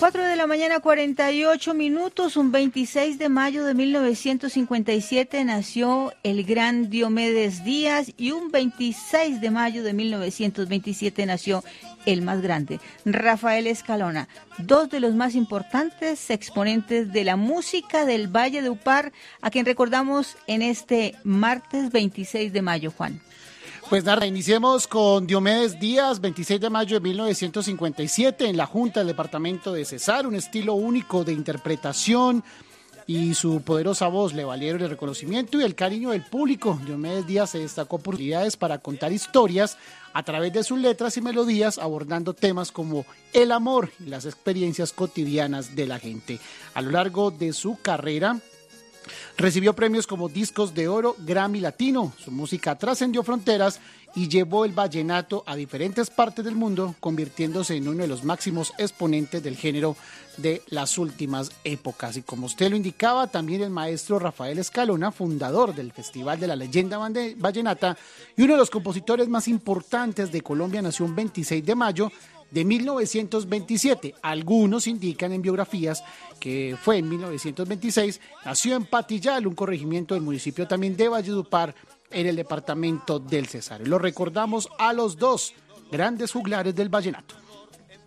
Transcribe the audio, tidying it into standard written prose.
4 de la mañana, 48 minutos, un 26 de mayo de 1957 nació el gran Diomedes Díaz y un 26 de mayo de 1927 nació el más grande, Rafael Escalona, dos de los más importantes exponentes de la música del Valle de Upar, a quien recordamos en este martes 26 de mayo, Juan. Pues nada, iniciemos con Diomedes Díaz, 26 de mayo de 1957, en la Junta del Departamento de Cesar, un estilo único de interpretación y su poderosa voz le valieron el reconocimiento y el cariño del público. Diomedes Díaz se destacó por sus habilidades para contar historias a través de sus letras y melodías, abordando temas como el amor y las experiencias cotidianas de la gente. A lo largo de su carrera, recibió premios como Discos de Oro, Grammy Latino. Su música trascendió fronteras y llevó el vallenato a diferentes partes del mundo, convirtiéndose en uno de los máximos exponentes del género de las últimas épocas. Y como usted lo indicaba, también el maestro Rafael Escalona, fundador del Festival de la Leyenda Vallenata y uno de los compositores más importantes de Colombia, nació un 26 de mayo de 1927. Algunos indican en biografías que fue en 1926. Nació en Patillal, un corregimiento del municipio también de Valledupar, en el departamento del Cesar. Lo recordamos a los dos grandes juglares del vallenato.